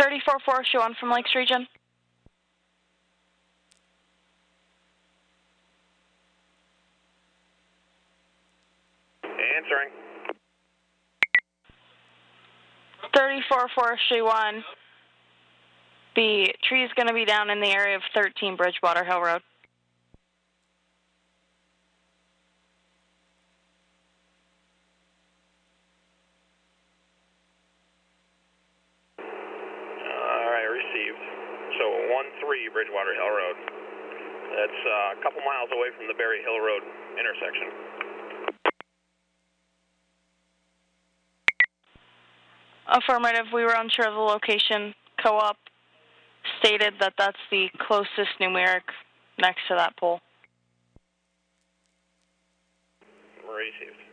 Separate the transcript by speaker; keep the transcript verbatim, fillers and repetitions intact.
Speaker 1: thirty-four Forestry One from Lakes Region.
Speaker 2: Answering.
Speaker 1: thirty-four Forestry One. The tree is going to be down in the area of thirteen Bridgewater Hill Road.
Speaker 2: All right, received. So one three Bridgewater Hill Road. That's uh, a couple miles away from the Berry Hill Road intersection.
Speaker 1: Affirmative. We were unsure of the location. Co-op stated that that's the closest numeric next to that pole.
Speaker 2: Received.